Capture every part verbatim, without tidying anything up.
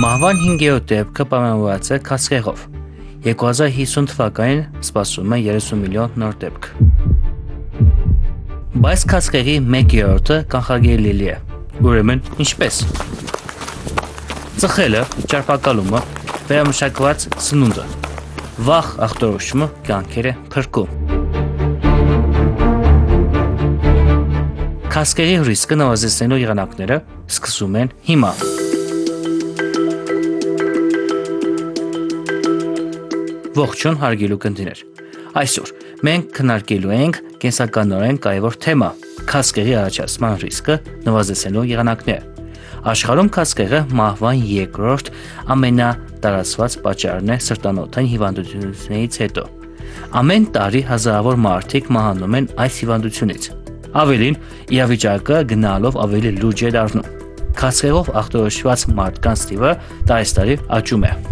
Մահվան հինգերորդ դեպքը պայմանավորված է քաղցկեղով։ երկու հազար հիսուն թվականին սպասվում է երեսուն միլիոն նոր դեպք։ Բայց քաղցկեղի մեկ երրորդը կանխարգելելի է։ Ուրեմն ինչպես։ Ծխելը, ճարպակալումը, վերամշակված սնունդը, վաղ ախտորոշումը կյանքեր է փրկում։ Քաղցկեղի ռիսկը նվազեցնելու եղանակները սկսում են հիմա։ Ողջույն հարգելի ունկնդիրներ։ Այսօր մենք քննարկելու ենք կենսականորեն կարևոր թեմա՝ քաղցկեղի առաջացման ռիսկը նվազեցնելու եղանակները։ Աշխարհում քաղցկեղը մահվան երկրորդ ամենատարածված պատճառն է սրտանոթային հիվանդություններից հետո։ Ամեն տարի հազարավոր մարդիկ մահանում են այս հիվանդությունից։ Ավելին, իրավիճակը գնալով ավելի լուրջ է դառնում։ Քաղցկեղով ախտորոշված մարդկանց թիվը տարեցտարի աճում է։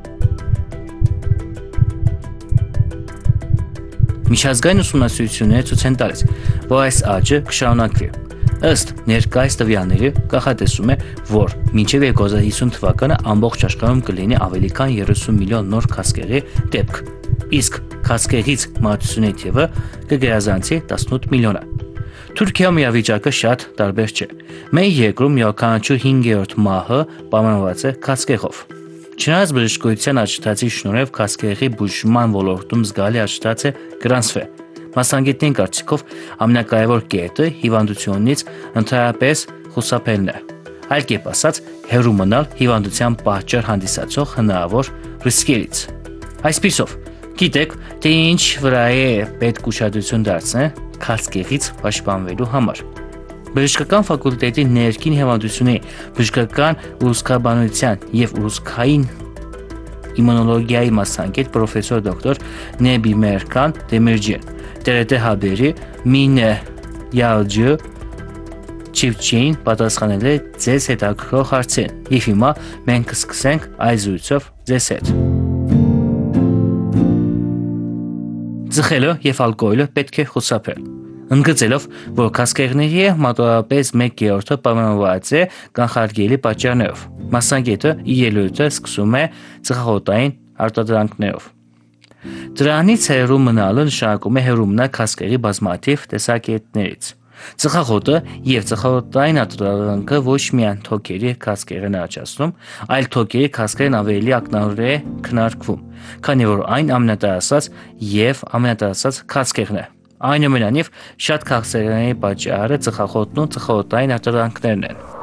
Միջազգային ուսումնասիրությունները ցույց են տալիս, որ այս աճը կշարունակվի։ Ըստ ներկայիս տվյալների կանխատեսում է, որ մինչև երկու հազար հիսուն թվականը ամբողջ աշխարհում կլինի ավելի քան երեսուն միլիոն նոր քաղցկեղի դեպք, իսկ քաղցկեղից մահացությունների թիվը կգերազանցի տասնութ միլիոնը։ Թուրքիայում իրավիճակը շատ տարբեր չէ։ Մեր երկրում յուրաքանչյուր հինգերորդ մահը պայմանավորված է քաղցկեղով։ Չնայած բժշկության աճեցածի շնորհիվ քաղցկեղի բուժման ոլորտում զգալի աճեցած է գրանցվել։ Մասնագետների կարծիքով ամենակարևոր կետը հիվանդությունից ընդհանրապես խուսափելն է։ Այլ կերպ ասած, հեռու մնալ հիվանդության պատճառ հանդիսացող հնարավոր ռիսկերից։ Այսպիսով, գիտեք, թե ինչ վրա է պետք ուշադրություն դարձնել քաղցկեղից պաշտպանվելու համար։ Բժշկական ֆակուլտետի ներքին հիվանդությունների բժշկական ուրուցքաբանության և ուրուցքային իմունոլոգիայի մասնագետ պրոֆեսոր դոկտոր Նեբիմերքան Դեմիրջին տերետե հաբերի մինը յալջը չիվչին պատասխանել է ձեզ հետաքրքրող հարցին, և հիմա մենք կսկսենք այս զրույցով ձեզ հետ։ Ծխելը և ալկոհոլը պետք է խուսափել։ Ընդգծելով, որ քաղցկեղների մոտավորապես մեկ երրորդը պայմանավորված է կանխարգելելի պատճառներով, մասնագետը իր ելույթը սկսում է ծխախոտային արտադրանքներով։ Դրանից հեռու մնալը նշանակում է հեռու մնալ քաղցկեղի բազմաթիվ տեսակետներից։ Ծխախոտը և ծխախոտային արտադրանքը ոչ միայն թոքերի քաղցկեղ են առաջացնում, այլ թոքերի քաղցկերն ավելի ակնառու է քննարկվում, քանի որ այն ամենատարածված և ամենատարածված քաղցկեղն է։ Այնուամենայնիվ, շատ քաղցկեղների պատճառը ծխախոտն ու ծխախոտային արտադրանքներն են։